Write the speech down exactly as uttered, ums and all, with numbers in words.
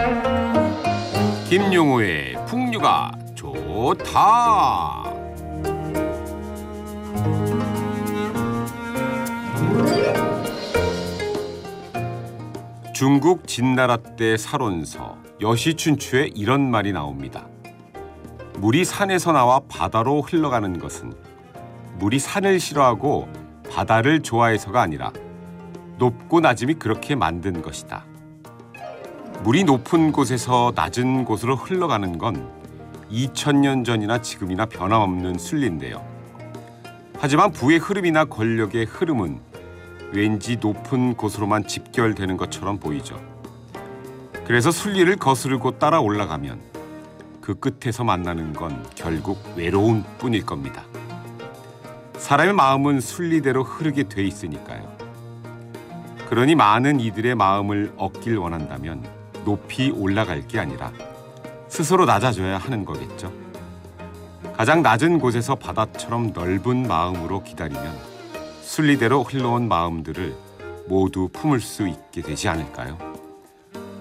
김용호의 풍류가 좋다. 중국 진나라 때 살원서 여시춘추에 이런 말이 나옵니다. 물이 산에서 나와 바다로 흘러가는 것은 물이 산을 싫어하고 바다를 좋아해서가 아니라 높고 낮음이 그렇게 만든 것이다. 물이 높은 곳에서 낮은 곳으로 흘러가는 건 이천 년 전이나 지금이나 변함없는 순리인데요. 하지만 부의 흐름이나 권력의 흐름은 왠지 높은 곳으로만 집결되는 것처럼 보이죠. 그래서 순리를 거스르고 따라 올라가면 그 끝에서 만나는 건 결국 외로움 뿐일 겁니다. 사람의 마음은 순리대로 흐르게 돼 있으니까요. 그러니 많은 이들의 마음을 얻길 원한다면 높이 올라갈 게 아니라 스스로 낮아져야 하는 거겠죠. 가장 낮은 곳에서 바다처럼 넓은 마음으로 기다리면 순리대로 흘러온 마음들을 모두 품을 수 있게 되지 않을까요?